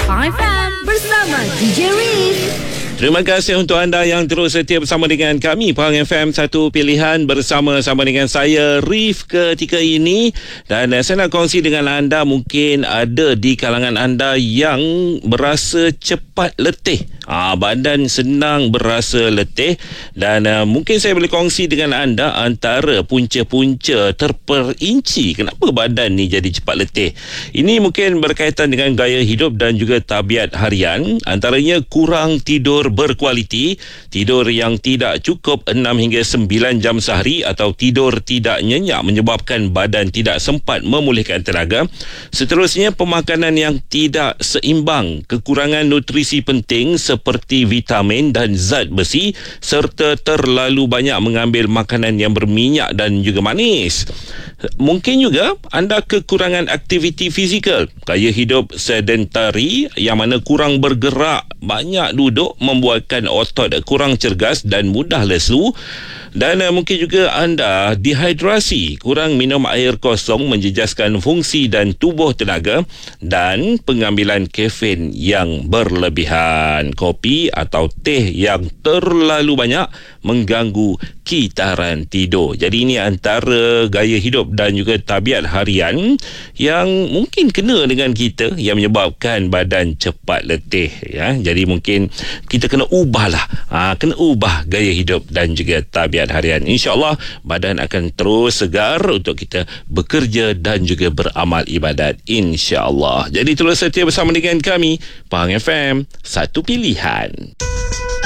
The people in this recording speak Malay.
Pahang FM bersama DJ Riz. Terima kasih untuk anda yang terus setia bersama dengan kami Pahang FM, satu pilihan bersama-sama dengan saya Rif ketika ini. Dan saya nak kongsi dengan anda, mungkin ada di kalangan anda yang berasa cepat letih, badan senang berasa letih. Dan mungkin saya boleh kongsi dengan anda antara punca-punca terperinci kenapa badan ni jadi cepat letih. Ini mungkin berkaitan dengan gaya hidup dan juga tabiat harian. Antaranya kurang tidur berkualiti, tidur yang tidak cukup 6 hingga 9 jam sehari, atau tidur tidak nyenyak menyebabkan badan tidak sempat memulihkan tenaga. Seterusnya, pemakanan yang tidak seimbang, kekurangan nutrisi penting seperti vitamin dan zat besi, serta terlalu banyak mengambil makanan yang berminyak dan juga manis. Mungkin juga anda kekurangan aktiviti fizikal, gaya hidup sedentari yang mana kurang bergerak, banyak duduk, membuatkan otot kurang cergas dan mudah lesu. Dan mungkin juga anda dehidrasi, kurang minum air kosong menjejaskan fungsi dan tubuh tenaga, dan pengambilan kafein yang berlebihan, kopi atau teh yang terlalu banyak mengganggu kitaran tidur. Jadi ini antara gaya hidup dan juga tabiat harian yang mungkin kena dengan kita, yang menyebabkan badan cepat letih, ya. Jadi mungkin kita kena ubahlah, kena ubah gaya hidup dan juga tabiat harian. InsyaAllah badan akan terus segar untuk kita bekerja dan juga beramal ibadat, insyaAllah. Jadi terus setia bersama dengan kami Pahang FM, satu pilihan.